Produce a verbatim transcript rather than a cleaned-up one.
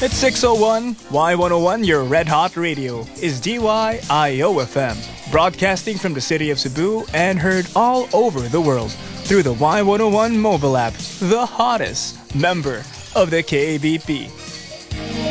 It's six oh one, Y one oh one, your red hot radio, is D Y I O F M, broadcasting from the city of Cebu and heard all over the world through the Y one oh one mobile app, the hottest member of the K A B P.